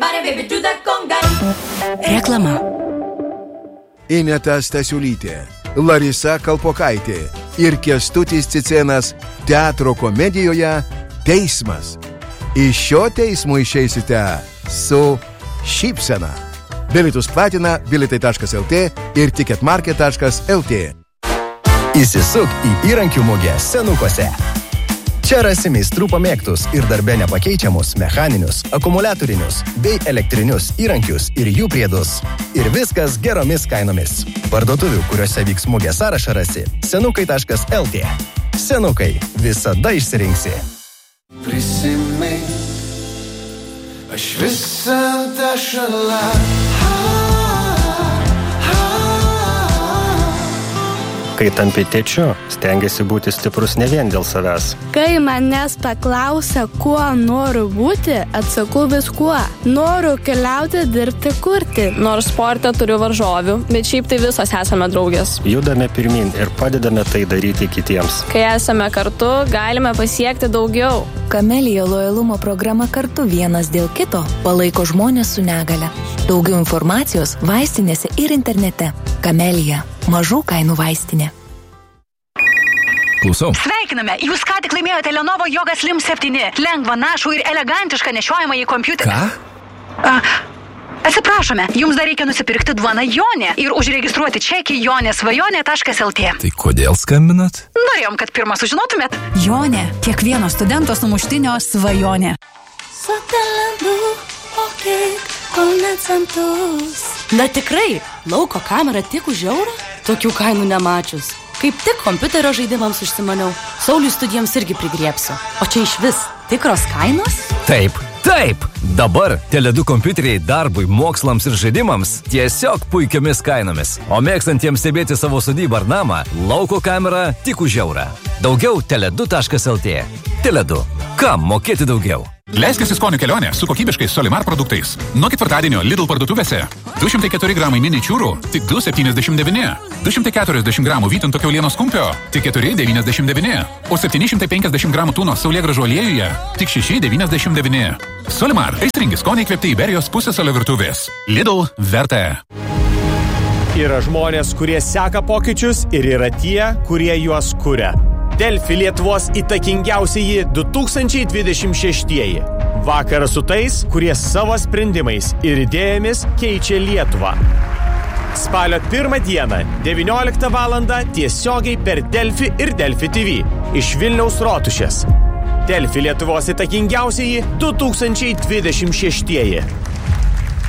Everybody, baby, do the conga. Reklama. Ineta Stasiulytė, Larisa Kalpokaitė ir Kęstutis Cicėnas teatro komedijoje Teismas. Iš šio teismo išeisite su šypsena. Bilietus platina bilietai.lt ir ticketmarket.lt. Įsisuk į įrankių mugę Senukose. Čia rasi meistrų pamėgtus ir darbe nepakeičiamus mechaninius, akumuliatorinius bei elektrinius įrankius ir jų priedus. Ir viskas geromis kainomis. Parduotuvių, kuriuose vyks mugė sąrašą rasi senukai.lt. Senukai, visada išsirinksi. Prisimink, aš visada šalia. Kai tampi tėčiu, stengiasi būti stiprus ne vien dėl savęs. Kai manęs paklausia, kuo noriu būti, atsakau viskuo. Noriu keliauti, dirbti, kurti. Nors sporte turiu varžovių, bet šiaip tai visos esame draugės. Judame pirmin ir padedame tai daryti kitiems. Kai esame kartu, galime pasiekti daugiau. Kamelija lojalumo programa Kartu vienas dėl kito palaiko žmonės su negale. Daugiau informacijos vaistinėse ir internete. Kamelija. Mažų kainų vaistinė. Klausau. Sveikiname, jūs ką tik laimėjote Lenovo Yoga Slim 7. Lengva, našų ir elegantišką nešiojamą į kompiuterį. Ką? Atsiprašome, jums dar reikia nusipirkti duoną Jonė ir užregistruoti čekį jonėsvajonė.lt. Tai kodėl skambinat? Norėjom, kad pirmą sužinotumėt. Jonė, kiekvieno studento sumuštinio svajonė. Na tikrai, lauko kamera tik už eurą? Tokių kainų nemačius. Kaip tik kompiuterio žaidimams užsimaniau. Sauliui studijoms irgi prigriepsiu. O čia iš vis tikros kainos? Taip. Dabar Tele2 kompiuteriai darbui, mokslams ir žaidimams tiesiog puikiomis kainomis. O mėgstantiems stebėti savo sodybą ar namą, lauko kamera tik už eurą. Daugiau tele2.lt. Tele2. Kam mokėti daugiau? Leiskis į skonių kelionę su kokybiškais Solimar produktais. Nuo ketvirtadienio Lidl parduotuvėse 204 gramai mini čiūrų tik 2,79. 240 gramų vytinto kiaulienos kumpio tik 4,99. O 750 gramų tūno saulėgrąžų aliejuje tik 6,99. Solimar. Aistringi skoniai įkvėpti Iberijos pusėsalio virtuvės. Lidl verta. Yra žmonės, kurie seka pokyčius ir yra tie, kurie juos kuria. Delfi Lietuvos įtakingiausieji 2026. Vakaras su tais, kurie savo sprendimais ir idėjomis keičia Lietuvą. Spalio 1 dieną, 19 valandą tiesiogiai per Delfi ir Delfi TV iš Vilniaus Rotušės. Delfi Lietuvos įtakingiausieji 2026.